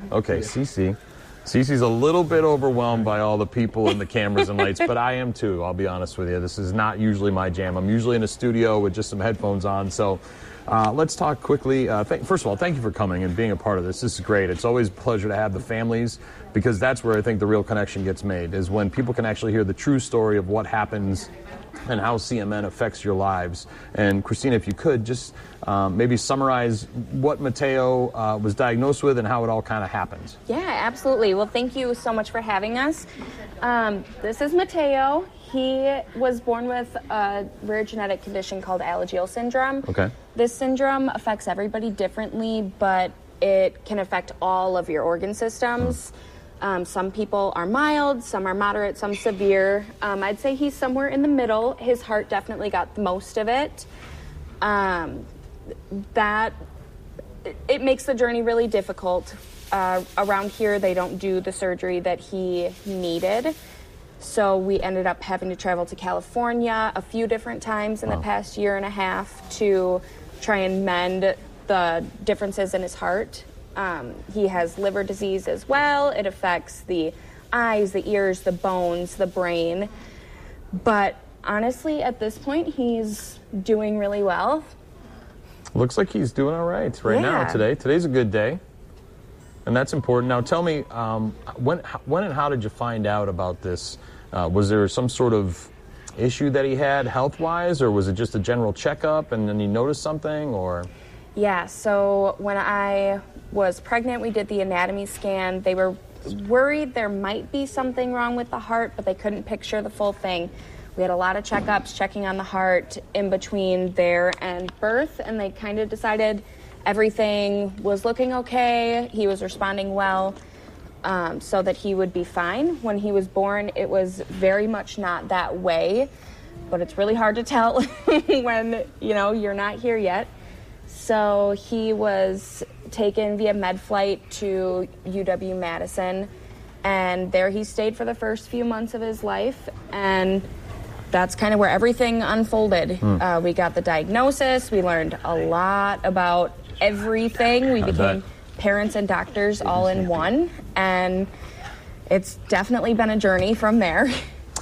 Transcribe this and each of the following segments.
Okay, Cece. Cece's a little bit overwhelmed by all the people and the cameras and lights, but I am too, I'll be honest with you. This is not usually my jam. I'm usually in a studio with just some headphones on. So let's talk quickly. First of all, thank you for coming and being a part of this. This is great. It's always a pleasure to have the families, because that's where I think the real connection gets made, is when people can actually hear the true story of what happens and how CMN affects your lives. And Christina, if you could just maybe summarize what Mateo was diagnosed with and how it all kind of happened. Yeah, absolutely. Well, thank you so much for having us. This is Mateo. He was born with a rare genetic condition called Alagille syndrome. Okay. This syndrome affects everybody differently, but it can affect all of your organ systems. Some people are mild, some are moderate, some severe. I'd say he's somewhere in the middle. His heart definitely got most of it. It makes the journey really difficult. Around here, they don't do the surgery that he needed. So we ended up having to travel to California a few different times in the past year and a half to try and mend the differences in his heart. He has liver disease as well. It affects the eyes, the ears, the bones, the brain. But honestly, at this point, he's doing really well. Looks like he's doing all right now today. Today's a good day, and that's important. Now tell me, when and how did you find out about this? Was there some sort of issue that he had health-wise, or was it just a general checkup and then you noticed something, or? Yeah, so when I was pregnant, we did the anatomy scan. They were worried there might be something wrong with the heart, but they couldn't picture the full thing. We had a lot of checkups checking on the heart in between there and birth, and they kind of decided everything was looking okay. He was responding well, so that he would be fine. When he was born, it was very much not that way, but it's really hard to tell when, you're not here yet. So he was taken via med flight to UW-Madison, and there he stayed for the first few months of his life, and that's kind of where everything unfolded. We got the diagnosis. We learned a lot about everything. We became parents and doctors all in one, and it's definitely been a journey from there.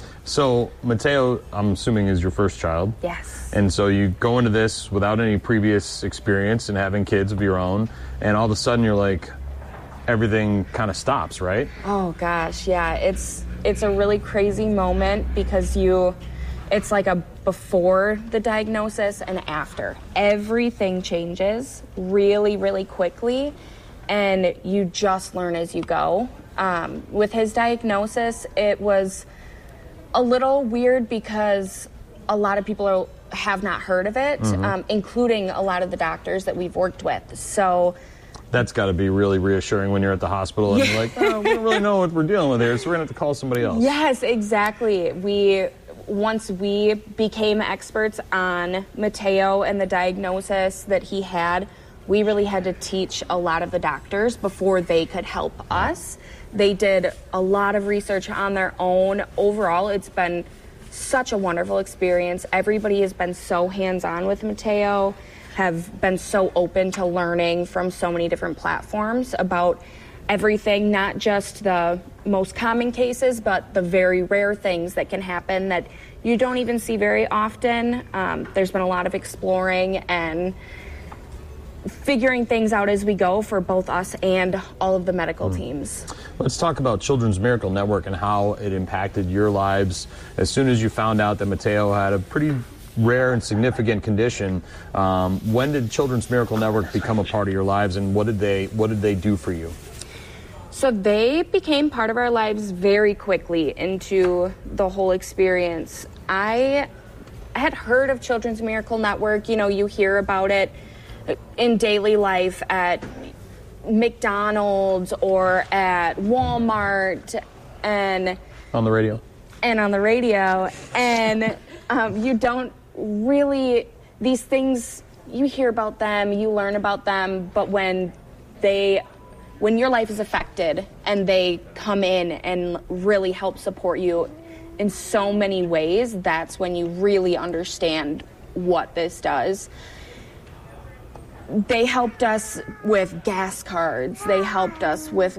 So Mateo, I'm assuming, is your first child. Yes. And so you go into this without any previous experience and having kids of your own, and all of a sudden you're like, everything kind of stops, right? Oh gosh, yeah. It's a really crazy moment because it's like a before the diagnosis and after. Everything changes really, really quickly, and you just learn as you go. With his diagnosis, it was a little weird because a lot of people have not heard of it, including a lot of the doctors that we've worked with. So that's got to be really reassuring when you're at the hospital and you're like, oh, we don't really know what we're dealing with here, so we're going to have to call somebody else. Yes, exactly. Once we became experts on Mateo and the diagnosis that he had, we really had to teach a lot of the doctors before they could help us. They did a lot of research on their own. Overall, it's been such a wonderful experience. Everybody has been so hands-on with Mateo, have been so open to learning from so many different platforms about everything, not just the most common cases, but the very rare things that can happen that you don't even see very often. There's been a lot of exploring and figuring things out as we go for both us and all of the medical teams. Let's talk about Children's Miracle Network and how it impacted your lives. As soon as you found out that Mateo had a pretty rare and significant condition, when did Children's Miracle Network become a part of your lives, and what did they do for you? So they became part of our lives very quickly into the whole experience. I had heard of Children's Miracle Network. You hear about it in daily life at McDonald's or at Walmart and on the radio. And you don't really, these things, you hear about them, you learn about them, but when your life is affected and they come in and really help support you in so many ways, that's when you really understand what this does. They helped us with gas cards. They helped us with